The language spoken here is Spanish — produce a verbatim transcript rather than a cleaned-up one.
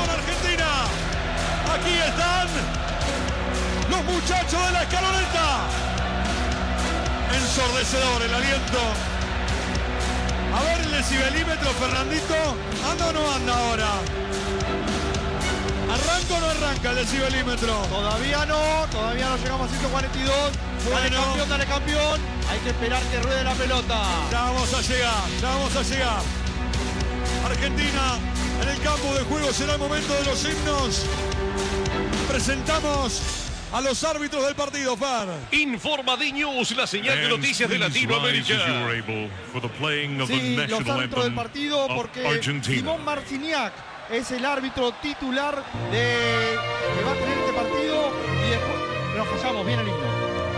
con Argentina. Aquí están los muchachos de la escaloneta. Ensordecedor el aliento. A ver el decibelímetro, Fernandito. ¿Anda o no anda ahora? ¿Arranca o no arranca el decibelímetro? Todavía no, todavía no llegamos a ciento cuarenta y dos. Dale Bueno. campeón, dale campeón. Hay que esperar que ruede la pelota. Ya vamos a llegar, ya vamos a llegar. Argentina en el campo de juego, será el momento de los himnos. Presentamos a los árbitros del partido, Far. Informa D-News, la señal de noticias de Latinoamérica. Sí, los árbitros del partido, porque Simón Marciniak es el árbitro titular de que va a tener este partido y después nos fallamos bien el himno.